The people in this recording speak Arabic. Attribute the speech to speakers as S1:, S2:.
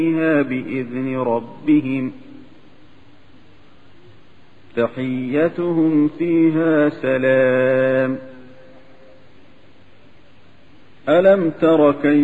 S1: فيها بإذن ربهم تحيتهم فيها سلام. ألم تر كيف